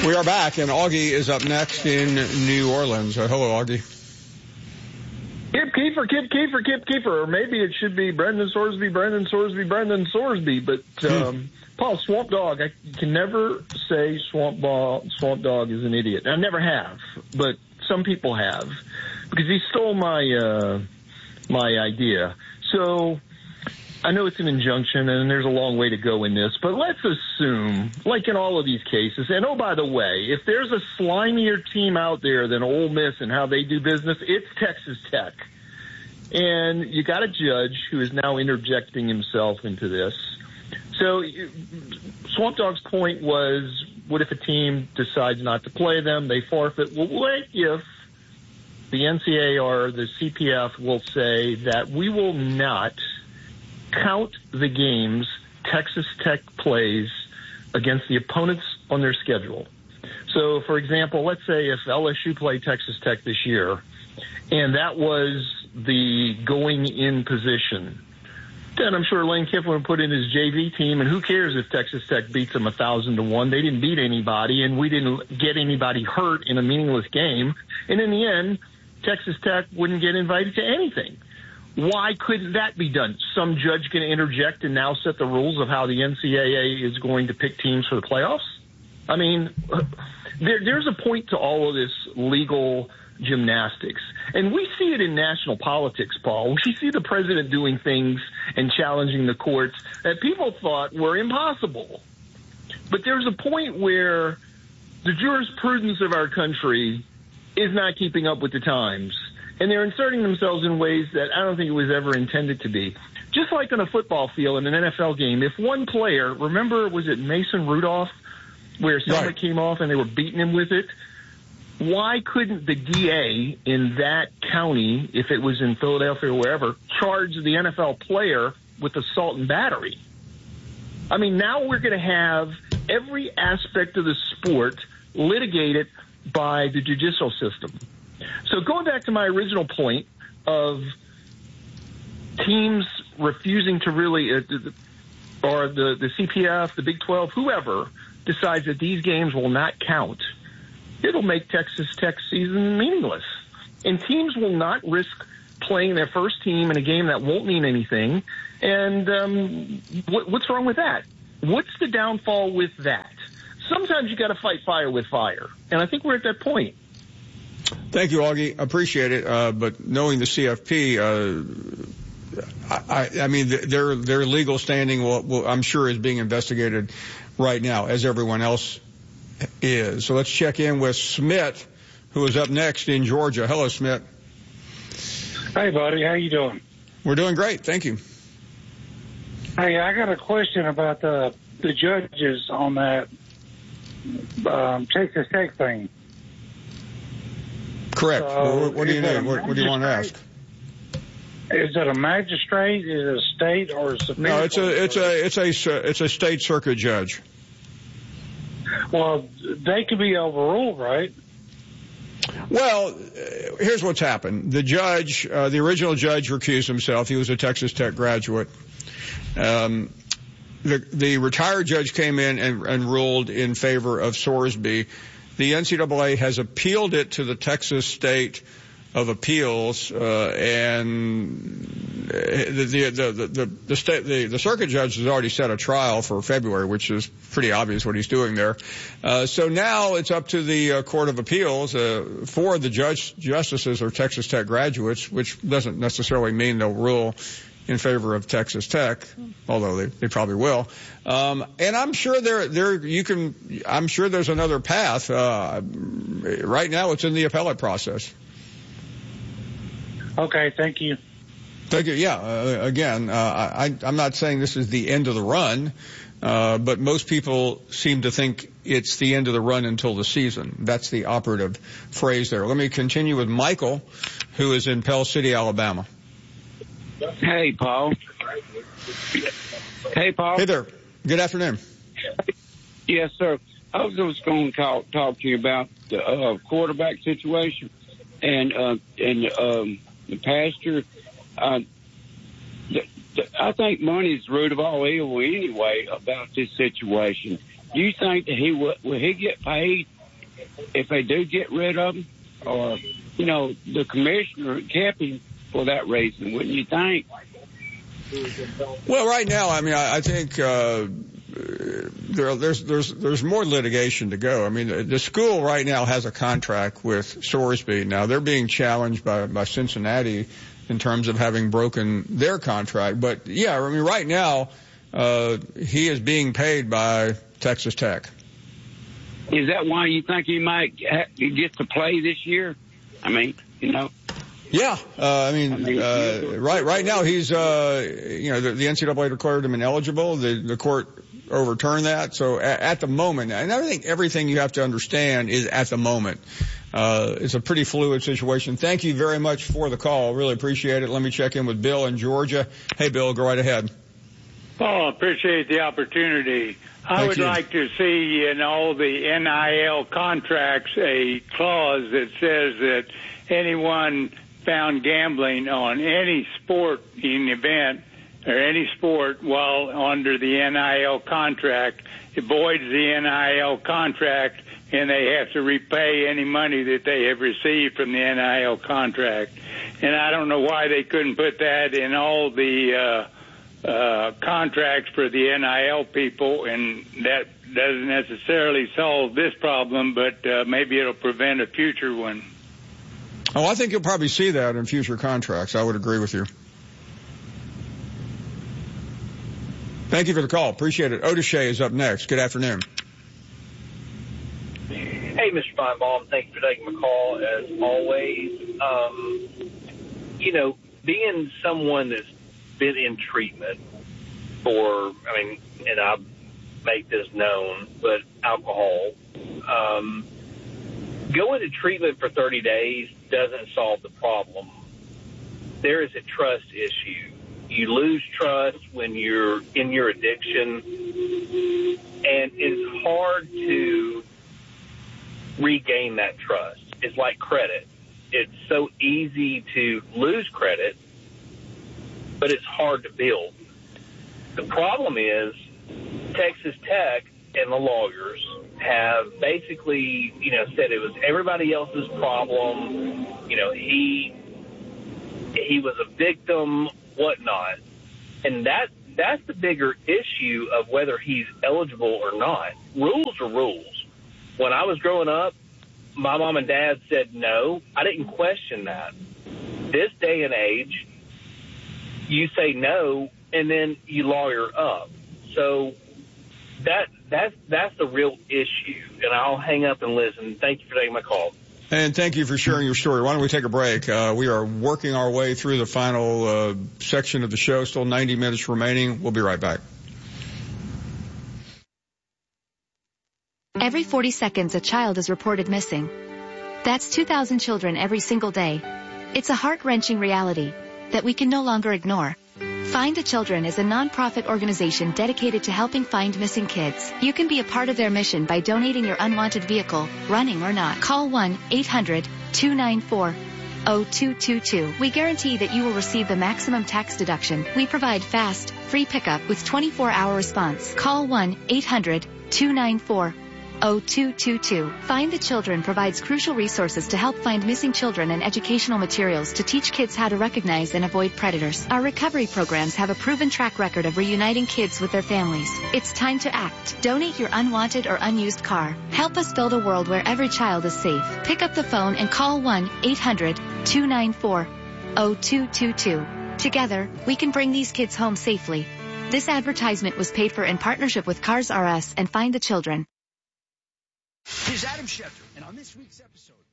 We are back, and Augie is up next in New Orleans. Hello, Augie. Kip Keefer. Or maybe it should be Brendan Sorsby. But Paul, Swamp Dog, I can never say Swamp Dog is an idiot. I never have, but some people have, because he stole my idea. So I know it's an injunction, and there's a long way to go in this, but let's assume, like in all of these cases, and oh, by the way, if there's a slimier team out there than Ole Miss and how they do business, it's Texas Tech. And you got a judge who is now interjecting himself into this. So Swamp Dog's point was, what if a team decides not to play them? They forfeit. Well, what if the NCAA or the CPF will say that we will not count the games Texas Tech plays against the opponents on their schedule? So, for example, let's say if LSU played Texas Tech this year, and that was the going-in position, then I'm sure Lane Kiffin would put in his JV team, and who cares if Texas Tech beats them 1,000-1? They didn't beat anybody, and we didn't get anybody hurt in a meaningless game. And in the end, Texas Tech wouldn't get invited to anything. Why couldn't that be done? Some judge can interject and now set the rules of how the NCAA is going to pick teams for the playoffs? I mean, there's a point to all of this legal gymnastics. And we see it in national politics, Paul. We see the president doing things and challenging the courts that people thought were impossible. But there's a point where the jurisprudence of our country is not keeping up with the times. And they're inserting themselves in ways that I don't think it was ever intended to be. Just like on a football field in an NFL game, if one player, remember, was it Mason Rudolph, where somebody came off and they were beating him with it? Why couldn't the DA in that county, if it was in Philadelphia or wherever, charge the NFL player with assault and battery? I mean, now we're going to have every aspect of the sport litigated by the judicial system. So going back to my original point of teams refusing to really, or the CPF, the Big 12, whoever decides that these games will not count, it'll make Texas Tech season meaningless. And teams will not risk playing their first team in a game that won't mean anything. And what's wrong with that? What's the downfall with that? Sometimes you got to fight fire with fire. And I think we're at that point. Thank you, Augie. Appreciate it. But knowing the CFP, I mean, their legal standing will, I'm sure, is being investigated right now, as everyone else is. So let's check in with Smith, who is up next in Georgia. Hello, Smith. Hey, buddy. How you doing? We're doing great. Thank you. Hey, I got a question about the judges on that Texas Tech thing. Correct. What do you need? What do you want to ask? Is it a magistrate? Is it a state or a Supreme Court? No, it's a state circuit judge. Well, they could be overruled, right? Well, here's what's happened. The judge, the original judge, recused himself. He was a Texas Tech graduate. The retired judge came in and ruled in favor of Sorsby. The NCAA has appealed it to the Texas State of Appeals, and the circuit judge has already set a trial for February, which is pretty obvious what he's doing there. So now it's up to the Court of Appeals. Four of the justices are Texas Tech graduates, which doesn't necessarily mean they'll rule in favor of Texas Tech, although they probably will. And I'm sure I'm sure there's another path. Right now it's in the appellate process. Okay, thank you. Thank you. Yeah, again, I'm not saying this is the end of the run, but most people seem to think it's the end of the run until the season. That's the operative phrase there. Let me continue with Michael, who is in Pell City, Alabama. Hey, Paul. Hey, Paul. Hey there. Good afternoon. Yes, sir. I was just going to talk to you about the quarterback situation and the pasture. I think money is the root of all evil anyway about this situation. Do you think that will he get paid if they do get rid of him, or, you know, the commissioner kept him for that reason, wouldn't you think? Well, right now, I mean, I think there's more litigation to go. I mean, the school right now has a contract with Sorsby. Now, they're being challenged by Cincinnati in terms of having broken their contract. But, yeah, I mean, right now, he is being paid by Texas Tech. Is that why you think he might get to play this year? I mean, you know. Yeah, right now he's, the NCAA declared him ineligible. The court overturned that. So at the moment, and I think everything you have to understand is at the moment. It's a pretty fluid situation. Thank you very much for the call. Really appreciate it. Let me check in with Bill in Georgia. Hey, Bill, go right ahead. Oh, appreciate the opportunity. I would like to see in all the NIL contracts a clause that says that anyone found gambling on any sporting event or any sport while under the NIL contract, it voids the NIL contract, and they have to repay any money that they have received from the NIL contract. And I don't know why they couldn't put that in all the contracts for the NIL people, and that doesn't necessarily solve this problem, but maybe it'll prevent a future one. Oh, I think you'll probably see that in future contracts. I would agree with you. Thank you for the call. Appreciate it. Otis Shea is up next. Good afternoon. Hey, Mr. Feinbaum. Thanks for taking my call, as always. Being someone that's been in treatment for, and I make this known, but alcohol, going to treatment for 30 days doesn't solve the problem. There is a trust issue. You lose trust when you're in your addiction, and it's hard to regain that trust. It's like credit. It's so easy to lose credit, but it's hard to build. The problem is Texas Tech and the lawyers have basically, said it was everybody else's problem. He was a victim, whatnot. And that's the bigger issue of whether he's eligible or not. Rules are rules. When I was growing up, my mom and dad said no. I didn't question that. This day and age, you say no, and then you lawyer up. So that's the real issue. And I'll hang up and listen. Thank you for taking my call. And thank you for sharing your story. Why don't we take a break? We are working our way through the final section of the show. Still 90 minutes remaining. We'll be right back. Every 40 seconds, a child is reported missing. That's 2,000 children every single day. It's a heart-wrenching reality that we can no longer ignore. Find the Children is a non-profit organization dedicated to helping find missing kids. You can be a part of their mission by donating your unwanted vehicle, running or not. Call 1-800-294-0222. We guarantee that you will receive the maximum tax deduction. We provide fast, free pickup with 24-hour response. Call 1-800-294-0222. Find the Children provides crucial resources to help find missing children and educational materials to teach kids how to recognize and avoid predators. Our recovery programs have a proven track record of reuniting kids with their families. It's time to act. Donate your unwanted or unused car. Help us build a world where every child is safe. Pick up the phone and call 1-800-294-0222. Together, we can bring these kids home safely. This advertisement was paid for in partnership with Cars R Us and Find the Children. Here's Adam Schefter, and on this week's episode...